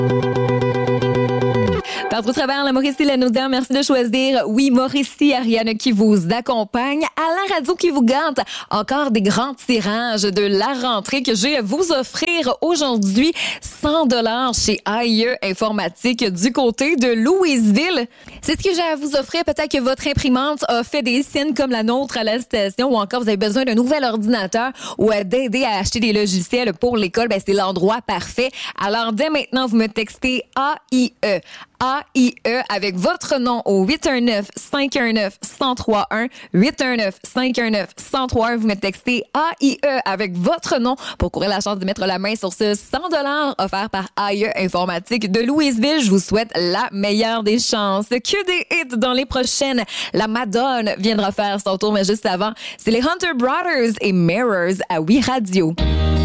Par votre travers, la Mauricie Lanaudière, merci de choisir. Oui, Mauricie, Ariane qui vous accompagne à la radio qui vous gante. Encore des grands tirages de la rentrée que j'ai à vous offrir aujourd'hui. 100 $ chez AIE Informatique du côté de Louisville. C'est ce que j'ai à vous offrir. Peut-être que votre imprimante a fait des signes comme la nôtre à la station ou encore vous avez besoin d'un nouvel ordinateur ou d'aider à acheter des logiciels pour l'école. Ben, c'est l'endroit parfait. Alors, dès maintenant, vous me textez AIE. AIE avec votre nom au 819-519-1031. 819-519-1031. Vous me textez AIE avec votre nom pour courir la chance de mettre la main sur ce 100 $ offert par AIE Informatique de Louisville. Je vous souhaite la meilleure des chances. Que des hits dans les prochaines. La Madone viendra faire son tour, mais juste avant, c'est les Hunter Brothers et Mirrors à Oui Radio.